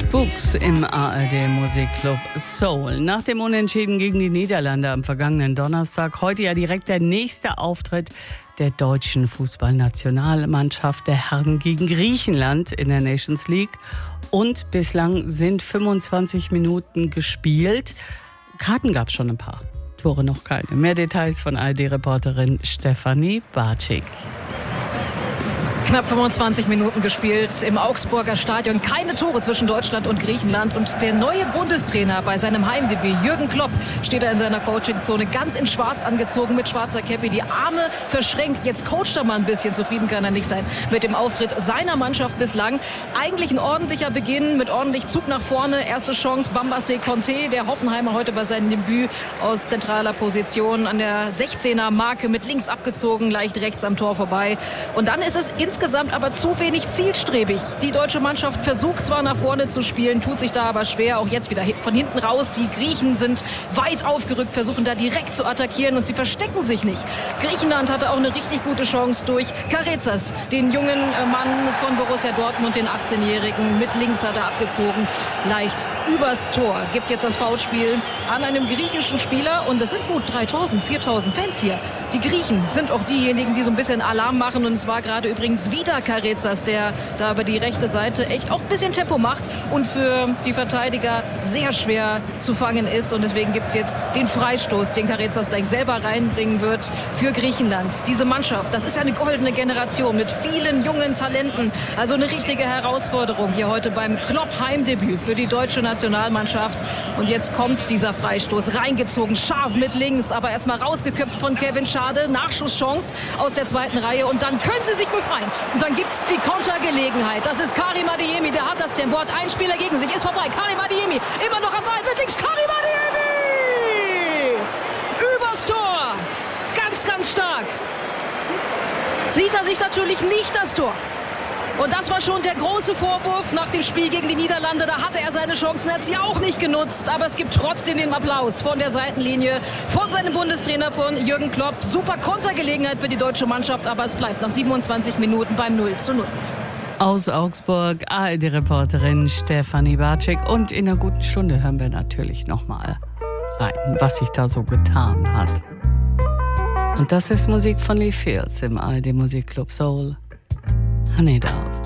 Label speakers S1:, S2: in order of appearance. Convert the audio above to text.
S1: Wuchs im ARD Musikclub Soul. Nach dem Unentschieden gegen die Niederlande am vergangenen Donnerstag heute ja direkt der nächste Auftritt der deutschen Fußballnationalmannschaft der Herren gegen Griechenland in der Nations League. Und bislang sind 25 Minuten gespielt. Karten gab es schon ein paar, Tore noch keine. Mehr Details von ARD-Reporterin Stefanie Bartschik.
S2: Knapp 25 Minuten gespielt im Augsburger Stadion. Keine Tore zwischen Deutschland und Griechenland. Und der neue Bundestrainer bei seinem Heimdebüt, Jürgen Klopp, steht da in seiner Coachingzone ganz in schwarz angezogen mit schwarzer Käppi, die Arme verschränkt. Jetzt coacht er mal ein bisschen. Zufrieden kann er nicht sein mit dem Auftritt seiner Mannschaft bislang. Eigentlich ein ordentlicher Beginn mit ordentlich Zug nach vorne. Erste Chance Bambassé Conté, der Hoffenheimer heute bei seinem Debüt aus zentraler Position an der 16er Marke mit links abgezogen, leicht rechts am Tor vorbei. Und dann ist es insgesamt aber zu wenig zielstrebig. Die deutsche Mannschaft versucht zwar nach vorne zu spielen, tut sich da aber schwer. Auch jetzt wieder von hinten raus. Die Griechen sind weit aufgerückt, versuchen da direkt zu attackieren und sie verstecken sich nicht. Griechenland hatte auch eine richtig gute Chance durch Karetzas, den jungen Mann von Borussia Dortmund, den 18-Jährigen. Mit links hat er abgezogen, leicht übers Tor. Gibt jetzt das Foulspiel an einem griechischen Spieler und es sind gut 3.000, 4.000 Fans hier. Die Griechen sind auch diejenigen, die so ein bisschen Alarm machen und es war gerade übrigens wieder Karetzas, der da über die rechte Seite echt auch ein bisschen Tempo macht und für die Verteidiger sehr schwer zu fangen ist. Und deswegen gibt es jetzt den Freistoß, den Karetzas gleich selber reinbringen wird für Griechenland. Diese Mannschaft, das ist ja eine goldene Generation mit vielen jungen Talenten. Also eine richtige Herausforderung hier heute beim Klopp-Heimdebüt für die deutsche Nationalmannschaft. Und jetzt kommt dieser Freistoß, reingezogen, scharf mit links, aber erstmal rausgeköpft von Kevin Schade. Nachschusschance aus der zweiten Reihe und dann können sie sich befreien. Und dann gibt es die Kontergelegenheit. Das ist Karim Adeyemi, der hat das Tempo, hat einen Spieler gegen sich, ist vorbei. Karim Adeyemi, immer noch am Ball mit links. Karim Adeyemi! Übers Tor! Ganz, ganz stark. Zieht er sich natürlich nicht das Tor. Und das war schon der große Vorwurf nach dem Spiel gegen die Niederlande. Da hatte er seine Chancen, hat sie auch nicht genutzt. Aber es gibt trotzdem den Applaus von der Seitenlinie, von seinem Bundestrainer, von Jürgen Klopp. Super Kontergelegenheit für die deutsche Mannschaft, aber es bleibt nach 27 Minuten beim 0:0.
S1: Aus Augsburg, ARD-Reporterin Stefanie Bartschik. Und in einer guten Stunde hören wir natürlich nochmal rein, was sich da so getan hat. Und das ist Musik von Lee Fields im ARD Musikclub Soul. Honey Dove.